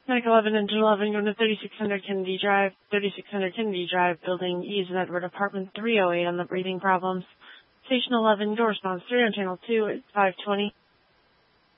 Medical 11, Engine 11, going to 3600 Kennedy Drive, 3600 Kennedy Drive, Building E is in Edward, Apartment 308 on the breathing problems. Station 11, door response 3 on Channel 2 at 520.